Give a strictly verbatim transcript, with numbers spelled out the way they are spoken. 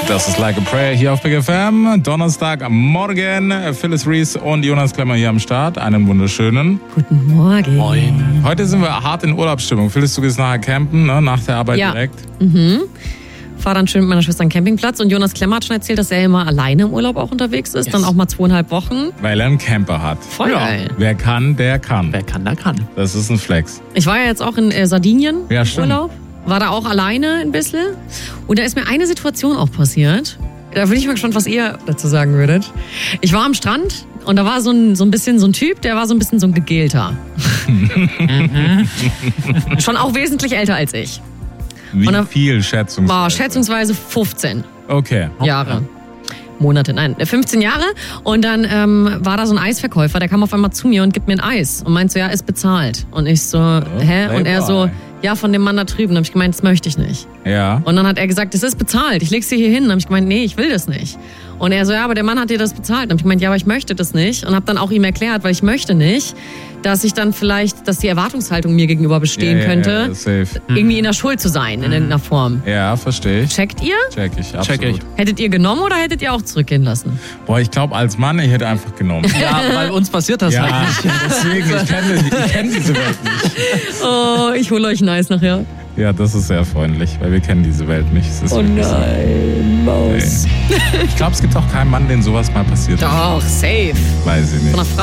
Das ist Like a Prayer hier auf Big F M. Donnerstagmorgen. Phyllis Reese und Jonas Klemmer hier am Start. Einen wunderschönen Guten Morgen. Moin. Heute sind wir hart in Urlaubsstimmung. Phyllis, du gehst nachher campen, ne? Nach der Arbeit ja. direkt. Mhm. Fahr dann schön mit meiner Schwester an den Campingplatz. Und Jonas Klemmer hat schon erzählt, dass er immer alleine im Urlaub auch unterwegs ist. Yes. Dann auch mal zweieinhalb Wochen. Weil er einen Camper hat. Voll ja. geil. Wer kann, der kann. Wer kann, der kann. Das ist ein Flex. Ich war ja jetzt auch in äh, Sardinien ja, im stimmt. Urlaub. War da auch alleine ein bisschen. Und da ist mir eine Situation auch passiert. Da bin ich mal gespannt, was ihr dazu sagen würdet. Ich war am Strand und da war so ein, so ein bisschen so ein Typ, der war so ein bisschen so ein Gegelter. Schon auch wesentlich älter als ich. Wie und viel schätzungsweise? War schätzungsweise fünfzehn okay. Jahre. Monate, nein, fünfzehn Jahre. Und dann ähm, war da so ein Eisverkäufer, der kam auf einmal zu mir und gibt mir ein Eis und meint so, ja, ist bezahlt. Und ich so, oh, hä? Und er so, ja, von dem Mann da drüben. Dann habe ich gemeint, das möchte ich nicht. Ja. Und dann hat er gesagt, das ist bezahlt, ich leg's dir hier hin. Dann habe ich gemeint, nee, ich will das nicht. Und er so, ja, aber der Mann hat dir das bezahlt. Dann habe ich gemeint, ja, aber ich möchte das nicht. Und habe dann auch ihm erklärt, weil ich möchte nicht, dass ich dann vielleicht, dass die Erwartungshaltung mir gegenüber bestehen ja, könnte, ja, safe. irgendwie in der Schuld zu sein, in irgendeiner Form. Ja, verstehe ich. Checkt ihr? Check ich, absolut. Check ich. Hättet ihr genommen oder hättet ihr auch zurückgehen lassen? Boah, ich glaube, als Mann, ich hätte einfach genommen. Ja, weil uns passiert das ja, halt nicht. Deswegen, ich kenne ich kenn diese Welt nicht. Oh, ich hole euch ein Eis nachher. Ja, das ist sehr freundlich, weil wir kennen diese Welt nicht. Es ist oh nein, Maus. Nee. Ich glaube, es gibt auch keinen Mann, den sowas mal passiert ist. Doch, safe. Weiß ich nicht. Von einer Frau.